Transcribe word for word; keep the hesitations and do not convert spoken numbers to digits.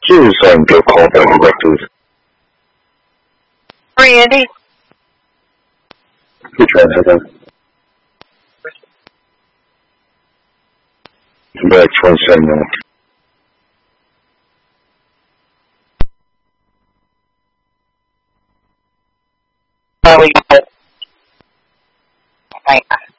Please um, give a call back directly. Randy. Who tried to have back from Samuel. Oh, we got it. Thanks.